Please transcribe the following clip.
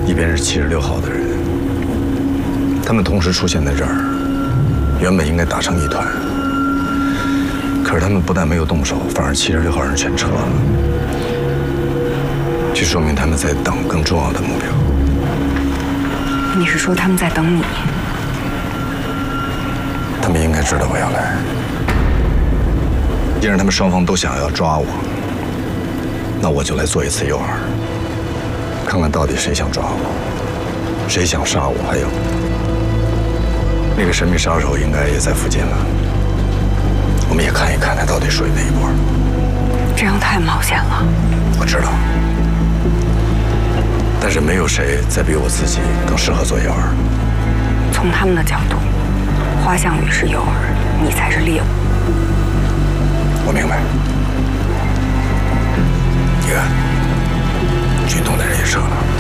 一边是76号的人，他们同时出现在这儿，原本应该打成一团，可是他们不但没有动手，反而76号人全撤了，这说明他们在等更重要的目标。 你是说他们在等你？ 他们应该知道我要来，既然他们双方都想要抓我，那我就来做一次诱饵，看看到底谁想抓我，谁想杀我，还有那个神秘杀手应该也在附近了，我们也看一看他到底属于哪一波。 这样太冒险了。 我知道，但是没有谁再比我自己更适合做诱饵。 从他们的角度，花向宇是诱饵，你才是猎物。 我明白。你看，军统的人也撤了。